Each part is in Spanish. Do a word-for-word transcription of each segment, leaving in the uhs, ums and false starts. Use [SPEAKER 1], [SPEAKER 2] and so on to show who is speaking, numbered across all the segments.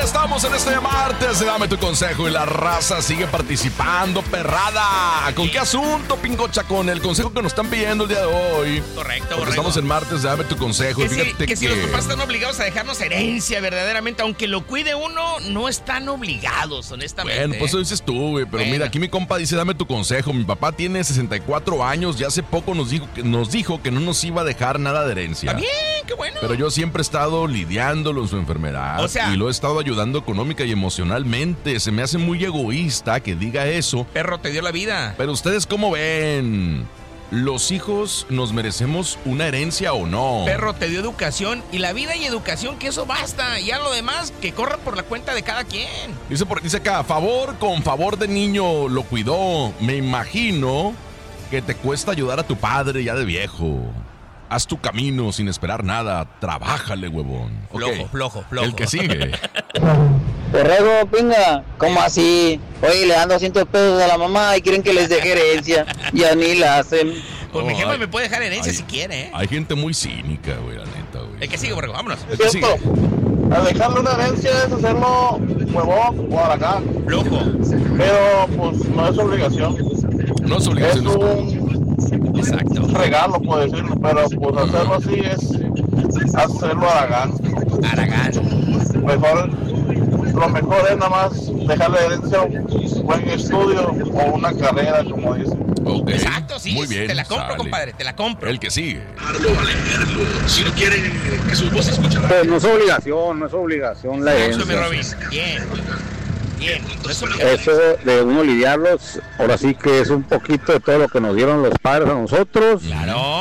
[SPEAKER 1] estamos en este martes de Dame tu Consejo y la raza sigue participando, perrada. ¿Con qué asunto, Pingocha? Con el consejo que nos están pidiendo el día de hoy.
[SPEAKER 2] Correcto,
[SPEAKER 1] correcto. Estamos en martes de Dame tu Consejo.
[SPEAKER 2] Que,
[SPEAKER 1] y fíjate
[SPEAKER 2] si, que,
[SPEAKER 1] que
[SPEAKER 2] si los papás están obligados a dejarnos herencia, verdaderamente, aunque lo cuide uno, no están obligados, honestamente.
[SPEAKER 1] Bueno, pues eso dices tú, güey. Pero bueno, mira, aquí mi compa dice, dame tu consejo. Mi papá tiene sesenta y cuatro años y hace poco nos dijo, que, nos dijo que no nos iba a dejar nada de herencia.
[SPEAKER 2] Está bien, qué bueno.
[SPEAKER 1] Pero yo siempre he estado lidiándolo en su enfermedad.
[SPEAKER 2] O sea,
[SPEAKER 1] y lo he estado ayudando económica y emocionalmente. Se me hace muy egoísta que diga eso.
[SPEAKER 2] Perro, te dio la vida.
[SPEAKER 1] Pero ustedes, ¿cómo ven? ¿Los hijos nos merecemos una herencia o no?
[SPEAKER 2] Perro, te dio educación y la vida y educación, que eso basta. Ya lo demás, que corra por la cuenta de cada quien.
[SPEAKER 1] Dice, por, dice acá, favor con favor de niño lo cuidó. Me imagino que te cuesta ayudar a tu padre ya de viejo. Haz tu camino sin esperar nada. Trabájale, huevón.
[SPEAKER 2] Flojo,
[SPEAKER 1] okay.
[SPEAKER 2] flojo, flojo.
[SPEAKER 1] El que sigue.
[SPEAKER 3] Borrego, pinga, ¿cómo así? Oye, le dan doscientos pesos a la mamá y quieren que les deje herencia. Ya ni la hacen.
[SPEAKER 2] Pues
[SPEAKER 1] Oh,
[SPEAKER 2] mi jefa
[SPEAKER 1] hay-
[SPEAKER 2] me puede dejar herencia
[SPEAKER 1] hay-
[SPEAKER 2] si quiere, ¿eh?
[SPEAKER 1] Hay gente muy cínica, güey, la neta, güey.
[SPEAKER 2] El que sigue, Borrego, vámonos.
[SPEAKER 1] El que sigue.
[SPEAKER 4] A dejarle una herencia es hacerlo huevón o acá,
[SPEAKER 2] Flojo.
[SPEAKER 4] pero pues no es obligación.
[SPEAKER 1] No es
[SPEAKER 4] Es
[SPEAKER 1] obligación.
[SPEAKER 4] un
[SPEAKER 2] Exacto.
[SPEAKER 4] regalo, puedo decirlo, pero pues hacerlo así es hacerlo a la gana.
[SPEAKER 2] Aragán.
[SPEAKER 4] Mejor, lo mejor es nada más dejarle herencia un buen estudio o una carrera, como dicen.
[SPEAKER 1] Ok.
[SPEAKER 2] Exacto, sí.
[SPEAKER 1] Muy bien.
[SPEAKER 2] Te la compro,
[SPEAKER 1] sale.
[SPEAKER 2] compadre, te la compro.
[SPEAKER 1] El que sigue.
[SPEAKER 5] Si no quieren que su voz se escuche.
[SPEAKER 6] Pues no es obligación, no es obligación la
[SPEAKER 2] Eso, mi
[SPEAKER 6] herencia.
[SPEAKER 2] Robin. Bien. Bien. No es obligación.
[SPEAKER 6] Eso de uno lidiarlos, ahora sí que es un poquito de todo lo que nos dieron los padres a nosotros.
[SPEAKER 2] Claro.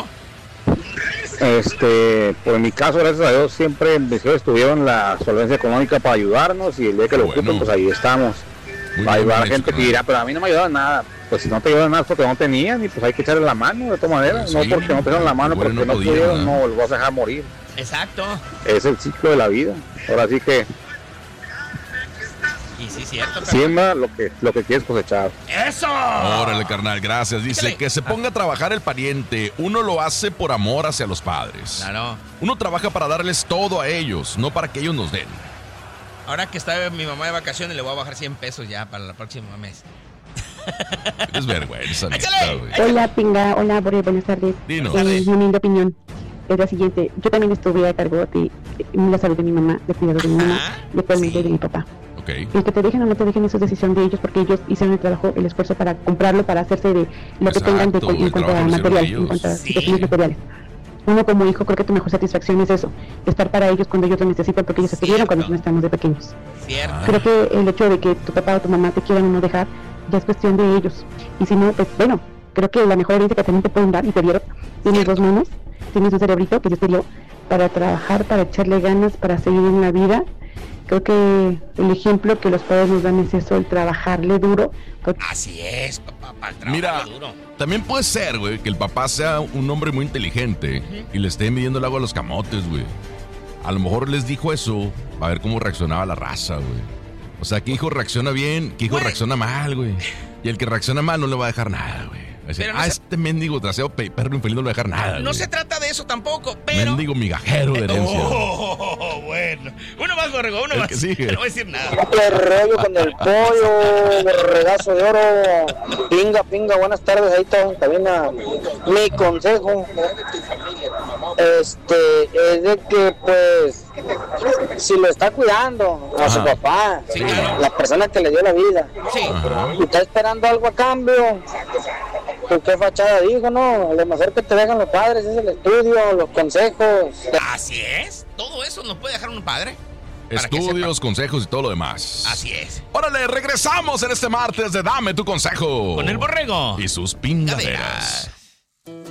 [SPEAKER 6] Este, por en mi caso, gracias a Dios, siempre mis hijos tuvieron la solvencia económica para ayudarnos y el día que lo
[SPEAKER 1] Bueno.
[SPEAKER 6] ocupen, pues ahí estamos.
[SPEAKER 1] Muy
[SPEAKER 6] Ahí
[SPEAKER 1] bien,
[SPEAKER 6] va la
[SPEAKER 1] bien
[SPEAKER 6] gente
[SPEAKER 1] hecho,
[SPEAKER 6] que dirá, pero a mí no me ayudaron nada. Pues si no te ayudan nada es porque no tenían y pues hay que echarle la mano de todas maneras.
[SPEAKER 1] Pues
[SPEAKER 6] no
[SPEAKER 1] sí,
[SPEAKER 6] porque no te dan la mano,
[SPEAKER 1] bueno,
[SPEAKER 6] porque
[SPEAKER 1] no
[SPEAKER 6] no
[SPEAKER 1] podían,
[SPEAKER 6] pudieron,
[SPEAKER 1] ¿verdad?
[SPEAKER 6] no los vas a dejar morir.
[SPEAKER 2] Exacto.
[SPEAKER 6] Es el ciclo de la vida. Ahora sí que
[SPEAKER 2] Y sí, cierto. Pero...
[SPEAKER 6] siembra lo que, lo que quieres cosechar.
[SPEAKER 2] ¡Eso!
[SPEAKER 1] Órale, carnal, gracias. Dice
[SPEAKER 2] Échale.
[SPEAKER 1] que se ponga a trabajar el pariente. Uno lo hace por amor hacia los padres.
[SPEAKER 2] Claro.
[SPEAKER 1] Uno trabaja para darles todo a ellos, no para que ellos nos den.
[SPEAKER 2] Ahora que está mi mamá de vacaciones, le voy a bajar cien pesos ya para el próximo mes.
[SPEAKER 1] Es vergüenza, neta,
[SPEAKER 2] ¡Échale!
[SPEAKER 1] güey.
[SPEAKER 7] Hola, Pinga. Hola, Borre, buenas tardes.
[SPEAKER 1] Dinos.
[SPEAKER 7] Eh, mi humilde opinión es la siguiente. Yo también estuve a cargo de, de la salud de mi mamá, de cuidado de mi mamá,
[SPEAKER 2] Ajá,
[SPEAKER 7] y actualmente
[SPEAKER 2] sí.
[SPEAKER 7] de mi papá.
[SPEAKER 1] Ok.
[SPEAKER 7] El que te dejen o no te dejen, eso es decisión de ellos, porque ellos hicieron el trabajo, el esfuerzo para comprarlo, para hacerse de lo que
[SPEAKER 1] Exacto,
[SPEAKER 7] tengan de,
[SPEAKER 1] el
[SPEAKER 7] en cuanto
[SPEAKER 1] trabajo
[SPEAKER 7] a
[SPEAKER 1] lo hicieron
[SPEAKER 7] material,
[SPEAKER 1] ellos.
[SPEAKER 7] en cuanto a
[SPEAKER 2] Sí.
[SPEAKER 7] situaciones materiales. Uno como hijo, creo que tu mejor satisfacción es eso, estar para ellos cuando ellos lo necesitan, porque ellos estuvieron
[SPEAKER 2] Cierto.
[SPEAKER 7] cuando no estamos de pequeños.
[SPEAKER 2] Cierto.
[SPEAKER 1] Ah.
[SPEAKER 7] Creo que el hecho de que tu papá o tu mamá te quieran o no dejar, ya es cuestión de ellos. Y si no, pues bueno, creo que la mejor herencia que también te pueden dar, y te dieron, tienes dos manos, tienes un cerebrito que Dios te dio para trabajar, para echarle ganas, para seguir en la vida. Creo que el ejemplo que los padres nos dan es eso, el trabajarle duro. porque
[SPEAKER 2] Así es, papá, para el trabajo
[SPEAKER 1] Mira,
[SPEAKER 2] duro.
[SPEAKER 1] también puede ser, güey, que el papá sea un hombre muy inteligente y le esté midiendo el agua a los camotes, güey. A lo mejor les dijo eso para ver cómo reaccionaba la raza, güey. O sea, ¿qué hijo reacciona bien? ¿Qué hijo
[SPEAKER 2] Güey.
[SPEAKER 1] reacciona mal, güey? Y el que reacciona mal no le va a dejar nada, güey. Va a decir,
[SPEAKER 2] Pero no
[SPEAKER 1] ah,
[SPEAKER 2] se-
[SPEAKER 1] este mendigo trasero pe- perro infeliz no le va a dejar nada,
[SPEAKER 2] No
[SPEAKER 1] güey.
[SPEAKER 2] se trata de eso tampoco, pero...
[SPEAKER 1] Mendigo migajero de herencia.
[SPEAKER 2] Oh, bueno. Uno más, Borrego, uno
[SPEAKER 1] El
[SPEAKER 2] más.
[SPEAKER 1] que sigue.
[SPEAKER 2] No voy a decir nada.
[SPEAKER 3] ¿Qué rollo con el pollo, borregazo de oro? Pinga, pinga, buenas tardes, ahí está, también a mi consejo. Este, es de que pues, si lo está cuidando a su
[SPEAKER 1] Ajá.
[SPEAKER 3] papá,
[SPEAKER 2] Sí, claro.
[SPEAKER 3] la persona que le dio la vida,
[SPEAKER 2] Sí.
[SPEAKER 1] Ajá.
[SPEAKER 3] y está esperando algo a cambio, pues qué fachada dijo, ¿no? Lo mejor que te dejan los padres es el estudio, los consejos.
[SPEAKER 2] Así es. Todo eso nos puede dejar un padre. para que
[SPEAKER 1] Estudios, consejos y todo lo demás.
[SPEAKER 2] Así es.
[SPEAKER 1] Órale, regresamos en este martes de Dame tu Consejo.
[SPEAKER 2] Con el Borrego.
[SPEAKER 1] Y sus pingaderas.